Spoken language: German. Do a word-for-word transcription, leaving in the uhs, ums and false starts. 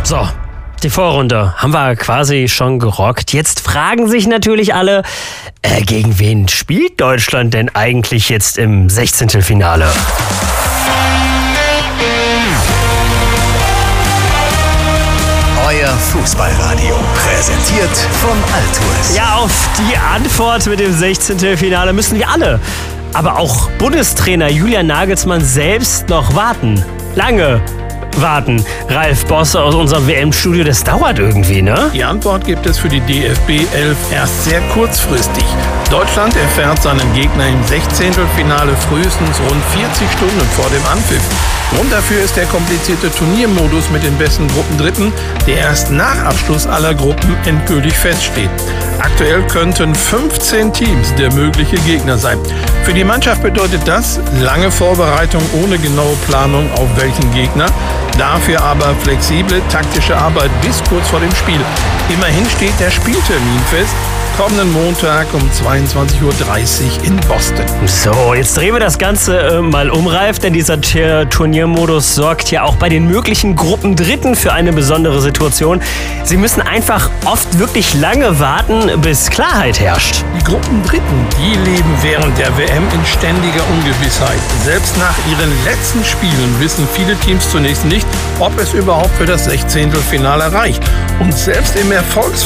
So, die Vorrunde haben wir quasi schon gerockt. Jetzt fragen sich natürlich alle, äh, gegen wen spielt Deutschland denn eigentlich jetzt im Sechzehntelfinale? Euer Fußballradio, präsentiert von Altours. Ja, auf die Antwort mit dem Sechzehntelfinale müssen wir alle, aber auch Bundestrainer Julian Nagelsmann selbst noch warten. Lange warten. Ralf Bosse aus unserem W M-Studio, das dauert irgendwie, ne? Die Antwort gibt es für die D F B elf erst sehr kurzfristig. Deutschland erfährt seinen Gegner im Sechzehntelfinale frühestens rund vierzig Stunden vor dem Anpfiff. Grund dafür ist der komplizierte Turniermodus mit den besten Gruppendritten, der erst nach Abschluss aller Gruppen endgültig feststeht. Aktuell könnten fünfzehn Teams der mögliche Gegner sein. Für die Mannschaft bedeutet das lange Vorbereitung ohne genaue Planung auf welchen Gegner, dafür aber flexible taktische Arbeit bis kurz vor dem Spiel. Immerhin steht der Spieltermin fest, kommenden Montag um zweiundzwanzig Uhr dreißig in Boston. So, jetzt drehen wir das Ganze äh, mal um, Ralf, denn dieser T- Turniermodus sorgt ja auch bei den möglichen Gruppendritten für eine besondere Situation. Sie müssen einfach oft wirklich lange warten, bis Klarheit herrscht. Die Gruppendritten, die leben während der W M in ständiger Ungewissheit. Selbst nach ihren letzten Spielen wissen viele Teams zunächst nicht, ob es überhaupt für das Sechzehntelfinale reicht. Und selbst im Erfolgs